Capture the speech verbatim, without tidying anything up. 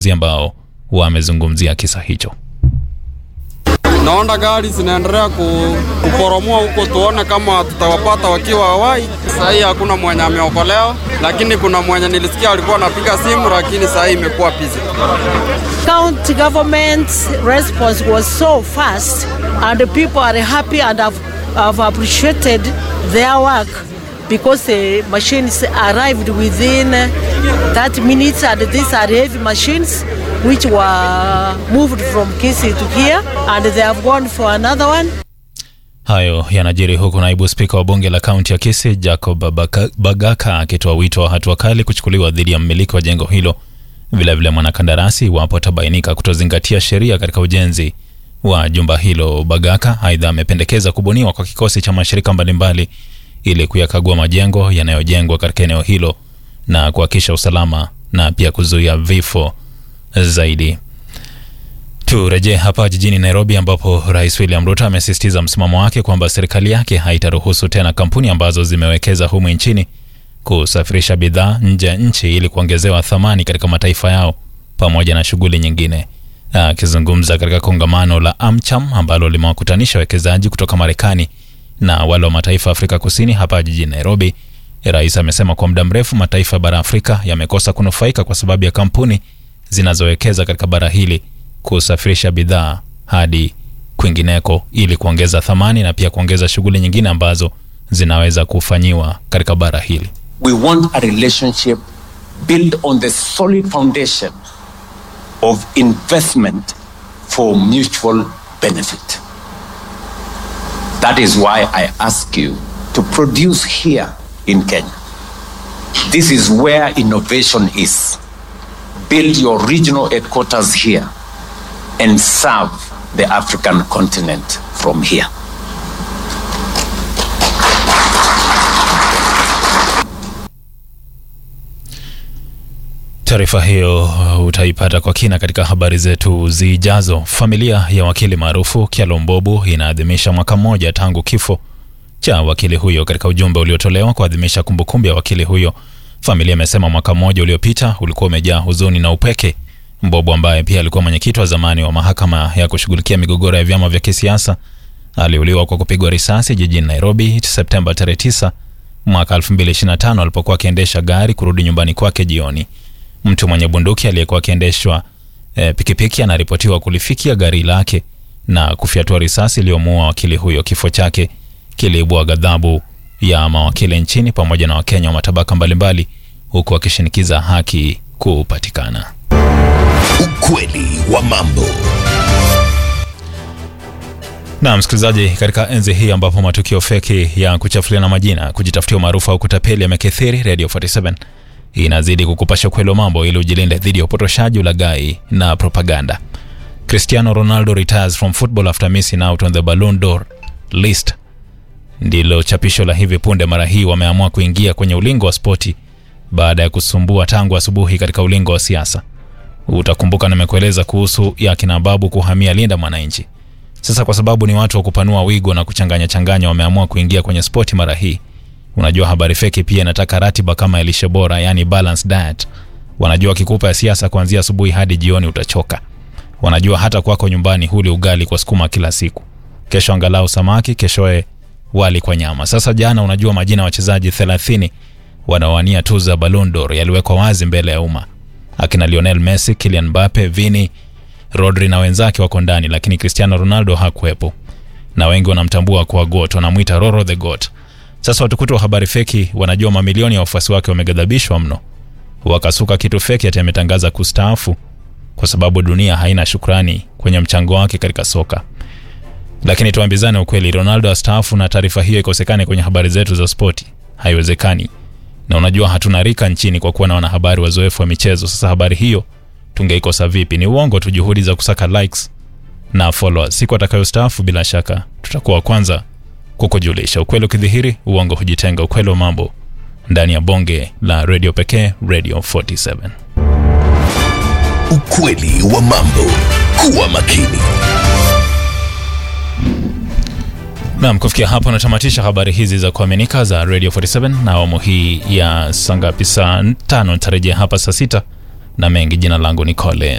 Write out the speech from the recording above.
ambao wamezungumzia kisa hicho. Naona gari zinaendelea kuporomoa huko, tuone kama tutawapata wakiwa hawai. Sasa hii hakuna mwenye ameokolewa, lakini kuna mwenye nilisikia alikuwa anapiga simu, lakini sasa hii imekuwa busy. County government's response was so fast and the people are happy and have, have appreciated their work because the machines arrived within thirty minutes and these are heavy machines which were moved from Kisii to here and they have gone for another one. Hayo yanajiri huku naibu spika wa bunge la kaunti ya Kisii Jacob Bagaka akitoa wito wa hatua kali kuchukuliwa dhidi ya mmiliki wa jengo hilo. Vile vile mwanakandarasi wapo tabainika kutozingatia sheria katika ujenzi wa jumba hilo. Bagaka aidha amependekeza kubuniwa kwa kikosi cha mashirika mbalimbali ili kuyakagua majengo yanayojengwa katika eneo hilo na kuhakikisha usalama na pia kuzuia vifo zaidi. Turejee hapa jijini Nairobi ambapo Rais William Ruto amesisitiza msimamo wake kwamba serikali yake haitaruhusu tena kampuni ambazo zimewekeza humu nchini kusafirisha bidhaa nje ya nchi ili kuongezewa thamani katika mataifa yao pamoja na shughuli nyingine. Akizungumza katika kongamano la AmCham ambalo limewakutanisha wawekezaji kutoka Marekani na wale wa mataifa ya Afrika Kusini hapa jijini Nairobi, Rais amesema kwa muda mrefu mataifa bara Afrika yamekosa kunufaika kwa sababu ya kampuni zinazowekeza katika bara hili kusafirisha bidhaa hadi kwingineko ili kuongeza thamani na pia kuongeza shughuli nyingine ambazo zinaweza kufanyiwa katika bara hili. We want a relationship built on the solid foundation of investment for mutual benefit. That is why I ask you to produce here in Kenya. This is where innovation is. Build your regional headquarters here and serve the African continent from here. Taarifa hiyo utaipata kwa kina katika habari zetu zijazo. Familia ya wakili maarufu Kyalo Mbobu inaadhimisha mwaka mmoja tangu kifo cha wakili huyo. Katika ujumbe uliotolewa kuadhimisha kumbukumbu ya wakili huyo, familia imesema mwaka mmoja uliopita ulikuwa umejaa huzuni na upeke. Mbobu ambaye pia alikuwa mwenyekiti wa zamani wa mahakama ya kushughulikia migogoro ya vyama vya kisiasa aliuliwa kwa kupigwa risasi jijini Nairobi Septemba tarehe tisa mwaka elfu mbili ishirini na tano alipokuwa akiendesha gari kurudi nyumbani kwake jioni. Mtu mwenye bunduki aliyekuwa akiendeshwa e, pikipiki anaripotiwa kulifikia gari lake na kufyatua risasi iliyomuua wakili huyo. Kifo chake kiliibua ghadhabu ya mawakili nchini pamoja na Wakenya wa matabaka mbalimbali huku wakishinikiza haki kupatikana. Ukweli wa mambo. Na msikilizaji, katika enzi hii ambapo matukio feki ya kuchafuliana majina, kujitafutia maarufu au kutapeli yamekithiri, Radio forty-seven inazidi kukupasha ukweli wa mambo ili ujilinde dhidi ya upotoshaji, ulaghai na propaganda. Cristiano Ronaldo retires from football after missing out on the Ballon d'Or list. Ndilo chapisho la hivi punde. Mara hii wameamua kuingia kwenye ulingo wa spoti baada ya kusumbua tangu asubuhi katika ulingo wa siasa. Utakumbuka nimekueleza kuhusu ya kina Babu kuhamia Linda Mwananchi. Sasa kwa sababu ni watu wa kupanua wigo na kuchanganya changanya, wameamua kuingia kwenye spoti mara hii. Unajua habari feki pia inataka ratiba kama lishe bora, yani balanced diet. Wanajua kikupa ya siasa kuanzia asubuhi hadi jioni utachoka. Wanajua hata kwako nyumbani huli ugali kwa sukuma kila siku, kesho angalau samaki, keshoe wali kwa nyama. Sasa jana, unajua majina wachezaji thelathini wanawania tuzo za Ballon d'Or yaliwekwa wazi mbele ya umma. Akina Lionel Messi, Kylian Mbappe, Vini, Rodri na wenzake wako ndani, lakini Cristiano Ronaldo hakuepo. Na wengi wanamtambua kwa GOAT, wanamuita Roro the GOAT. Sasa watukutu wa habari feki wanajua mamilioni ya wafuasi wake wamegadhabishwa mno. Wakasuka kitu feki ati ametangaza kustaafu kwa sababu dunia haina shukrani kwenye mchango wake katika soka. Lakini tuambizane ukweli, Ronaldo astaafu na taarifa hiyo ikosekane kwenye habari zetu za spoti? Haiwezekani. Na unajua hatuna rika nchini kwa kuwa na wanahabari wazoefu wa michezo. Sasa habari hiyo tungeikosa vipi? Ni uongo tu juhudi za kusaka likes na followers. Siku atakayostaafu bila shaka tutakuwa kwanza kukujulisha. Ukweli ukidhihiri, uongo hujitenga. Ukweli wa mambo ndani ya bonge la radio pekee, Radio forty-seven. Ukweli wa mambo. Kuwa makini. Naam, kufikia hapo natamatisha habari hizi za kuaminika za Radio forty-seven na awamu hii ya sangapi saa tano. Nitarejea hapa saa sita na mengi. Jina langu ni Colin